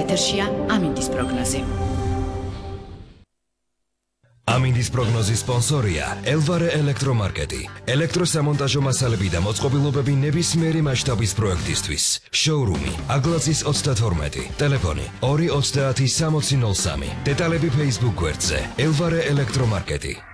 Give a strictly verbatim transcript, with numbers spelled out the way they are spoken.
ეთერშია ამინდის პროგნოზი. ამინდის პროგნოზის სპონსორია ელვარე ელექტრომარკეტი. ელექტროსამონტაჟო მასალები და მოწყობილობები ნებისმიერი მასშტაბის პროექტისთვის. შოურუმი აგლაცის ოცდათორმეტი. ტელეფონი ორი ოცდაათი სამოცი ნოლ სამი. დეტალები Facebook გვერდზე ელვარე ელექტრომარკეტი.